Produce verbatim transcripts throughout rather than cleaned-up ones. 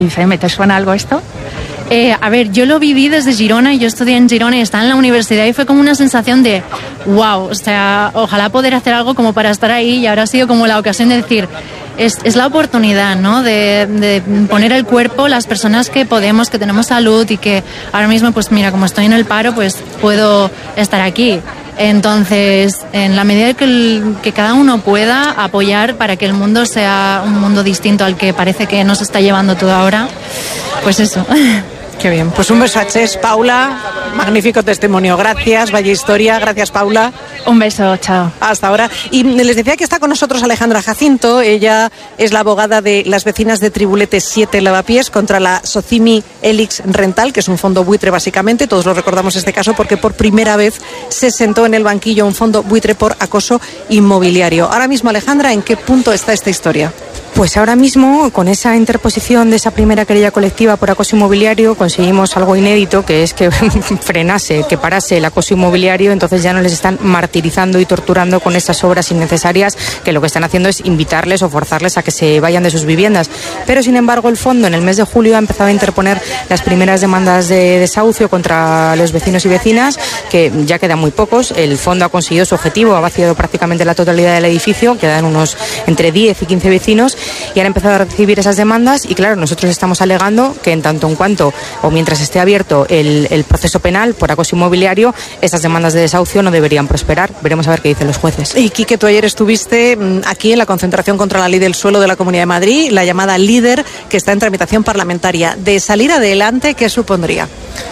Dice, ¿te suena algo esto? Eh, a ver, yo lo viví desde Girona, y yo estudié en Girona y estaba en la universidad, y fue como una sensación de wow, o sea, ojalá poder hacer algo como para estar ahí, y ahora ha sido como la ocasión de decir, es, es la oportunidad, ¿no? De, de poner el cuerpo, las personas que podemos, que tenemos salud, y que ahora mismo, pues mira, como estoy en el paro, pues puedo estar aquí. Entonces, en la medida que, el, que cada uno pueda apoyar para que el mundo sea un mundo distinto al que parece que nos está llevando todo ahora, pues eso. Qué bien. Pues un beso a Chess, Paula. Magnífico testimonio. Gracias, vaya historia. Gracias, Paula. Un beso, chao. Hasta ahora. Y les decía que está con nosotros Alejandra Jacinto. Ella es la abogada de las vecinas de Tribulete siete Lavapiés contra la Socimi Elix Rental, que es un fondo buitre básicamente. Todos lo recordamos este caso porque por primera vez se sentó en el banquillo un fondo buitre por acoso inmobiliario. Ahora mismo, Alejandra, ¿en qué punto está esta historia? Pues ahora mismo, con esa interposición de esa primera querella colectiva por acoso inmobiliario, conseguimos algo inédito, que es que frenase, que parase el acoso inmobiliario. Entonces ya no les están martirizando y torturando con esas obras innecesarias, que lo que están haciendo es invitarles o forzarles a que se vayan de sus viviendas. Pero sin embargo, el fondo en el mes de julio ha empezado a interponer las primeras demandas de desahucio contra los vecinos y vecinas, que ya quedan muy pocos. El fondo ha conseguido su objetivo, ha vaciado prácticamente la totalidad del edificio, quedan unos entre diez y quince vecinos, y han empezado a recibir esas demandas. Y claro, nosotros estamos alegando que en tanto en cuanto o mientras esté abierto el, el proceso penal por acoso inmobiliario, estas demandas de desahucio no deberían prosperar. Veremos a ver qué dicen los jueces. Y Quique, tú ayer estuviste aquí en la concentración contra la ley del suelo de la Comunidad de Madrid, la llamada LEADER, que está en tramitación parlamentaria. De salir adelante, ¿qué supondría?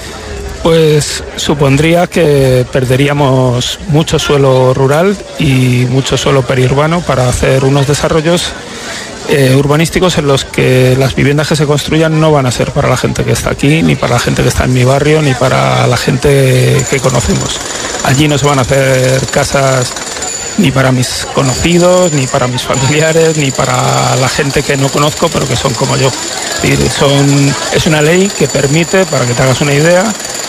Pues supondría que perderíamos mucho suelo rural y mucho suelo periurbano para hacer unos desarrollos eh, urbanísticos en los que las viviendas que se construyan no van a ser para la gente que está aquí, ni para la gente que está en mi barrio, ni para la gente que conocemos. Allí no se van a hacer casas ni para mis conocidos, ni para mis familiares, ni para la gente que no conozco, pero que son como yo. Es decir, son, es una ley que permite, para que te hagas una idea,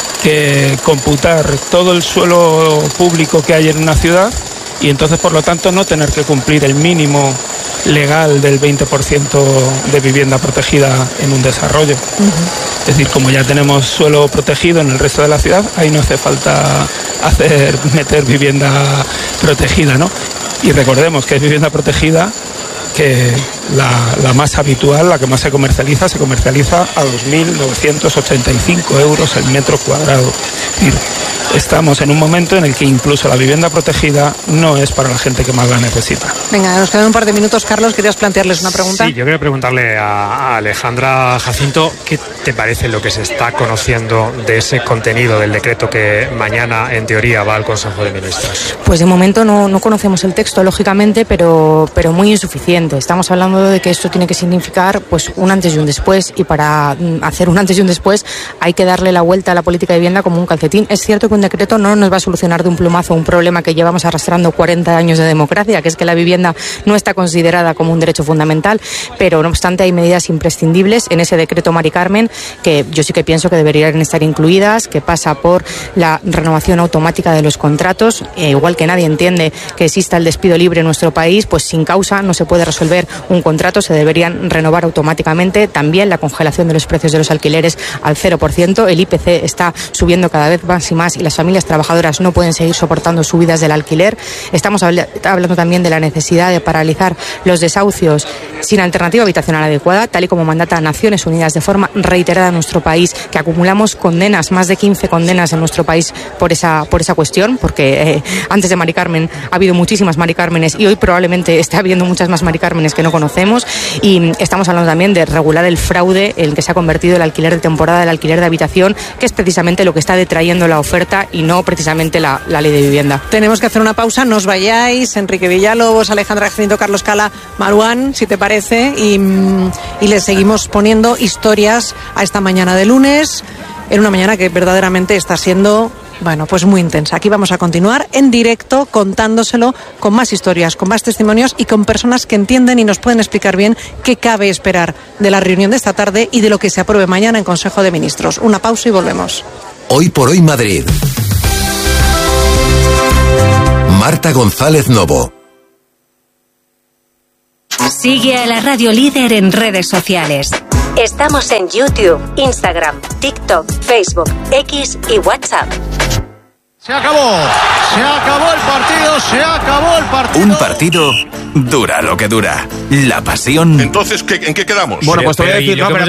que computar todo el suelo público que hay en una ciudad, y entonces, por lo tanto, no tener que cumplir el mínimo legal del veinte por ciento de vivienda protegida en un desarrollo. Uh-huh. Es decir, como ya tenemos suelo protegido en el resto de la ciudad, ahí no hace falta hacer meter vivienda protegida, ¿no? Y recordemos que es vivienda protegida que la, la más habitual, la que más se comercializa, se comercializa a dos mil novecientos ochenta y cinco euros el metro cuadrado. Es decir, estamos en un momento en el que incluso la vivienda protegida no es para la gente que más la necesita. Venga, nos quedan un par de minutos. Carlos, ¿querías plantearles una pregunta? Sí, yo quería preguntarle a, a Alejandra Jacinto, ¿qué te parece lo que se está conociendo de ese contenido del decreto que mañana, en teoría, va al Consejo de Ministros? Pues de momento no, no conocemos el texto, lógicamente, pero, pero muy insuficiente. Estamos hablando de que esto tiene que significar pues un antes y un después, y para hacer un antes y un después hay que darle la vuelta a la política de vivienda como un calcetín. Es cierto que un decreto no nos va a solucionar de un plumazo un problema que llevamos arrastrando cuarenta años de democracia, que es que la vivienda no está considerada como un derecho fundamental, pero no obstante hay medidas imprescindibles en ese decreto Mari Carmen que yo sí que pienso que deberían estar incluidas, que pasa por la renovación automática de los contratos. Eh, igual que nadie entiende que exista el despido libre en nuestro país, pues sin causa no se puede resolver un contrato, se deberían renovar automáticamente. También la congelación de los precios de los alquileres al cero por ciento. El I P C está subiendo cada vez más y más, y las familias trabajadoras no pueden seguir soportando subidas del alquiler. Estamos habl- hablando también de la necesidad de paralizar los desahucios sin alternativa habitacional adecuada, tal y como mandata Naciones Unidas de forma reiterada en nuestro país, que acumulamos condenas, más de quince condenas en nuestro país por esa, por esa cuestión, porque eh, antes de Mari Carmen ha habido muchísimas Mari Cármenes y hoy probablemente esté habiendo muchas más Mari Cármenes que no conocemos. Y estamos hablando también de regular el fraude en el que se ha convertido el alquiler de temporada, el alquiler de habitación, que es precisamente lo que está detrayendo la oferta y no precisamente la, la ley de vivienda. Tenemos que hacer una pausa, no os vayáis. Enrique Villalobos, Alejandra Jacinto, Carlos Cala, Maruán, si te parece, y, y les seguimos poniendo historias a esta mañana de lunes, en una mañana que verdaderamente está siendo, bueno, pues muy intensa. Aquí vamos a continuar en directo contándoselo con más historias, con más testimonios y con personas que entienden y nos pueden explicar bien qué cabe esperar de la reunión de esta tarde y de lo que se apruebe mañana en Consejo de Ministros. Una pausa y volvemos. Hoy por hoy Madrid. Marta González Novo. Sigue a la Radio Líder en redes sociales. Estamos en YouTube, Instagram, TikTok, Facebook, X y WhatsApp. Se acabó, se acabó el partido, se acabó el partido. Un partido dura lo que dura. La pasión. Entonces, ¿qué, ¿en qué quedamos? Bueno, pues te voy a decir, no, pero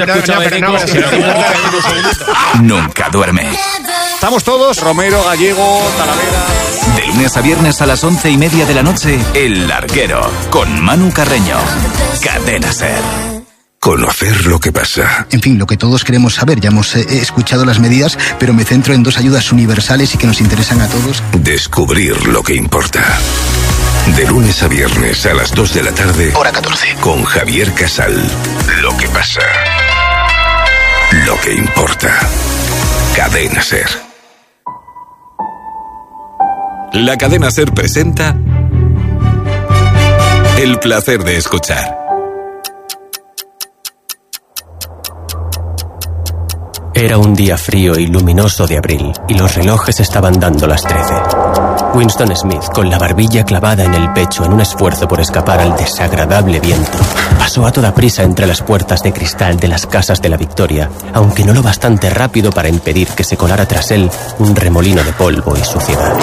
nunca duerme. Estamos todos, Romero, Gallego, Talavera. De lunes a viernes a las once y media de la noche, El Larguero, con Manu Carreño. Cadena Ser. Conocer lo que pasa. En fin, lo que todos queremos saber. Ya hemos eh, escuchado las medidas, pero me centro en dos ayudas universales y que nos interesan a todos. Descubrir lo que importa. De lunes a viernes a las dos de la tarde. Hora catorce. Con Javier Casal. Lo que pasa. Lo que importa. Cadena Ser. La Cadena Ser presenta El placer de escuchar. Era un día frío y luminoso de abril, y los relojes estaban dando las trece. Winston Smith, con la barbilla clavada en el pecho en un esfuerzo por escapar al desagradable viento, pasó a toda prisa entre las puertas de cristal de las casas de la Victoria, aunque no lo bastante rápido para impedir que se colara tras él un remolino de polvo y suciedad.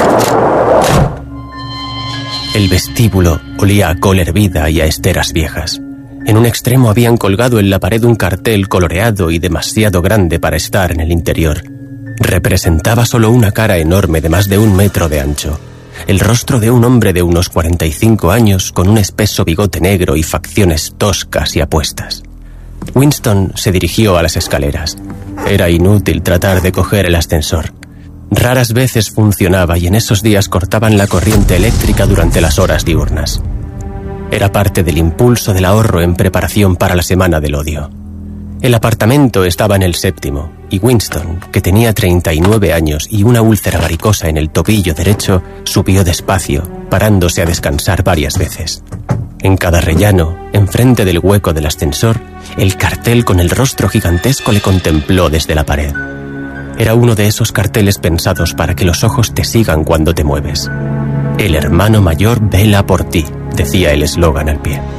El vestíbulo olía a col hervida y a esteras viejas. En un extremo habían colgado en la pared un cartel coloreado y demasiado grande para estar en el interior. Representaba solo una cara enorme de más de un metro de ancho. El rostro de un hombre de unos cuarenta y cinco años con un espeso bigote negro y facciones toscas y apuestas. Winston se dirigió a las escaleras. Era inútil tratar de coger el ascensor. Raras veces funcionaba y en esos días cortaban la corriente eléctrica durante las horas diurnas. Era parte del impulso del ahorro en preparación para la semana del odio. El apartamento estaba en el séptimo, y Winston, que tenía treinta y nueve años y una úlcera varicosa en el tobillo derecho, subió despacio, parándose a descansar varias veces. En cada rellano, enfrente del hueco del ascensor, el cartel con el rostro gigantesco le contempló desde la pared. Era uno de esos carteles pensados para que los ojos te sigan cuando te mueves. El hermano mayor vela por ti, decía el eslogan al pie.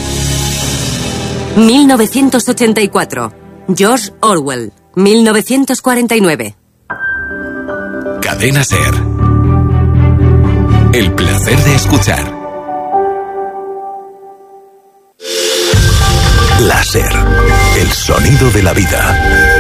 mil novecientos ochenta y cuatro. George Orwell. mil novecientos cuarenta y nueve. Cadena Ser. El placer de escuchar. Láser. El sonido de la vida.